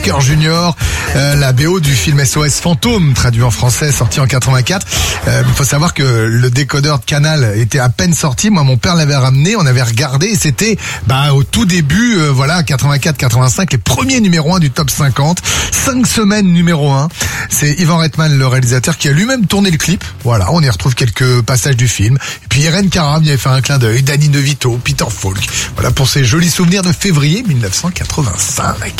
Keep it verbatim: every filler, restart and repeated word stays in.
Cœur Junior, euh, la B O du film S O S Fantôme, traduit en français, sorti en quatre-vingt-quatre. Il euh, faut savoir que le décodeur de Canal était à peine sorti. Moi, mon père l'avait ramené, on avait regardé, et c'était bah, au tout début, euh, voilà, quatre-vingt-quatre quatre-vingt-cinq, les premiers numéros un du top cinquante. Cinq semaines numéro un. C'est Ivan Reitman, le réalisateur, qui a lui-même tourné le clip. Voilà, on y retrouve quelques passages du film. Et puis Irène Cara y avait fait un clin d'œil, Danny DeVito, Peter Falk. Voilà pour ces jolis souvenirs de février mille neuf cent quatre-vingt-cinq.